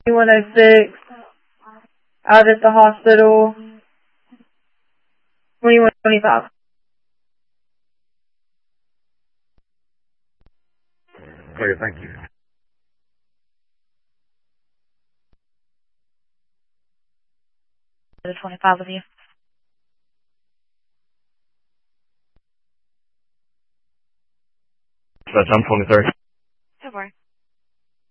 2106. Out at the hospital. 2125. Clear, thank you. The 25 with you. That's on 23rd.